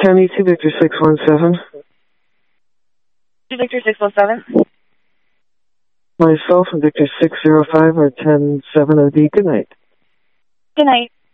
County 2 Victor 617. 2 Victor 617. Myself and Victor 605 are 10-7 OD. Good night. Good night.